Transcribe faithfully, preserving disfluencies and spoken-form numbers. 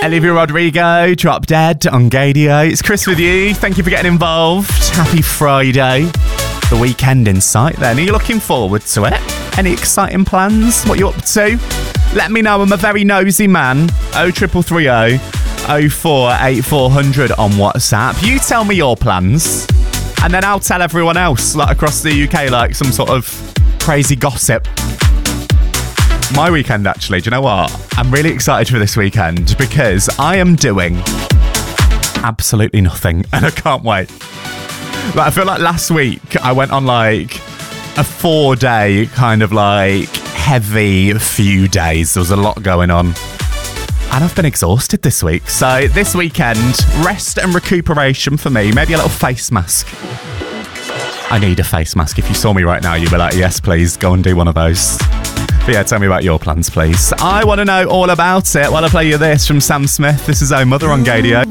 Olivia Rodrigo, Drop Dead on Gadio. It's Chris with you. Thank you for getting involved. Happy Friday. The weekend in sight then. Are you looking forward to it? Any exciting plans? What you up to? Let me know. I'm a very nosy man. oh three three three oh oh four eight four hundred on WhatsApp. You tell me your plans, and then I'll tell everyone else, like across the U K, like some sort of crazy gossip. My weekend, actually, do you know what? I'm really excited for this weekend because I am doing absolutely nothing, and I can't wait. Like, I feel like last week I went on like a four day kind of like heavy few days. There was a lot going on. And I've been exhausted this week. So this weekend, rest and recuperation for me. Maybe a little face mask. I need a face mask. If you saw me right now, you'd be like, yes, please, go and do one of those. But yeah, tell me about your plans, please. I want to know all about it while I play you this from Sam Smith. This is Oh Mother on Gadio.